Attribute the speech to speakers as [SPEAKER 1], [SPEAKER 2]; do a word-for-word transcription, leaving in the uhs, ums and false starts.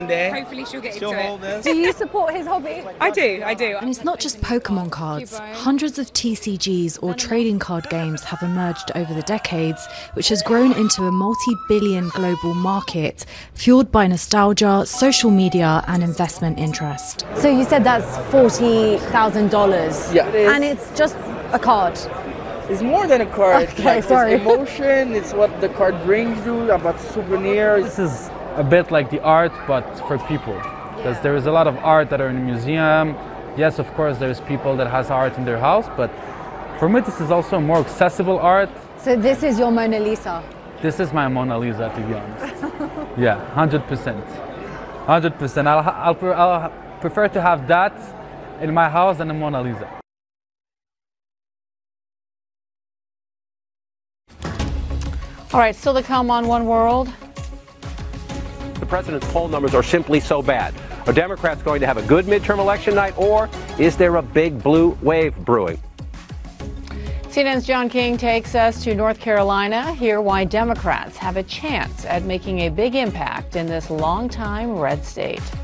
[SPEAKER 1] Hopefully she'll get into it.
[SPEAKER 2] Do you support his hobby?
[SPEAKER 1] I do, I do.
[SPEAKER 3] And it's not just Pokemon cards. Hundreds of T C Gs or trading card games have emerged over the decades, which has grown into a multi-billion global market, fueled by nostalgia, social media and investment interest.
[SPEAKER 2] So you said that's forty thousand dollars.
[SPEAKER 4] Yeah, it is.
[SPEAKER 2] And it's just a card.
[SPEAKER 4] It's more than a card.
[SPEAKER 2] Okay,
[SPEAKER 4] like,
[SPEAKER 2] sorry.
[SPEAKER 4] It's emotion, it's what the card brings you, about souvenirs.
[SPEAKER 5] This is a bit like the art, but for people. Because there is a lot of art that are in a museum. Yes, of course, there's people that has art in their house, but for me, this is also more accessible art.
[SPEAKER 2] So this is your Mona Lisa?
[SPEAKER 5] This is my Mona Lisa, to be honest. Yeah, one hundred percent. one hundred percent. I'll, I'll, I'll prefer to have that in my house than a Mona Lisa.
[SPEAKER 6] All right, still to come on One World.
[SPEAKER 7] The president's poll numbers are simply so bad. Are Democrats going to have a good midterm election night, or is there a big blue wave brewing?
[SPEAKER 6] C N N's John King takes us to North Carolina. Hear why Democrats have a chance at making a big impact in this longtime red state.